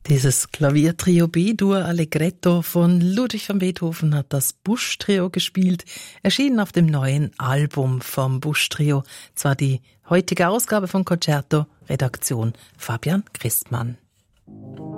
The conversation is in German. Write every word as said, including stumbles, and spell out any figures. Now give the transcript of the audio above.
Dieses Klaviertrio B-Dur Allegretto von Ludwig van Beethoven hat das Busch-Trio gespielt, erschienen auf dem neuen Album vom Busch-Trio. Zwar die heutige Ausgabe von Concerto, Redaktion Fabian Christmann.